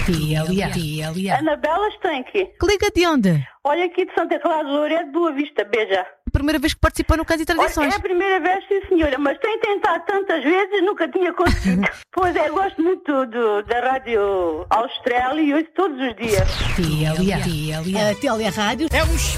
TLA. Anabela Stanque. Que liga de onde? Olha aqui de Santa Clara do Loureiro, de Boa Vista, beija. A primeira vez que participou no Canto e Tradições. É a primeira vez, sim senhora, mas tenho tentado tantas vezes, nunca tinha conseguido. Pois é, gosto muito da Rádio Austrália e ouço todos os dias. TLA. A Télia Rádio É um